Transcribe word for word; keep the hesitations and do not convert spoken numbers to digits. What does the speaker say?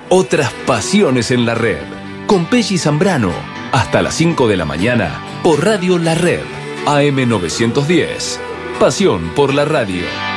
Otras pasiones en la red. Con Pelli Zambrano. Hasta las cinco de la mañana por Radio La Red. A M novecientos diez. Pasión por la radio.